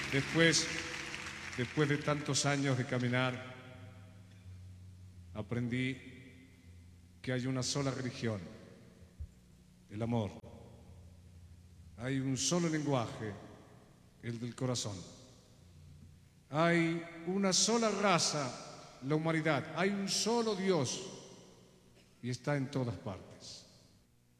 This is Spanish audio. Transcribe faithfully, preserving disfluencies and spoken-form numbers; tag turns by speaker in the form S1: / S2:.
S1: Después, después de tantos años de caminar, aprendí que hay una sola religión, el amor. Hay un solo lenguaje, el del corazón. Hay una sola raza, la humanidad. Hay un solo Dios y está en todas partes.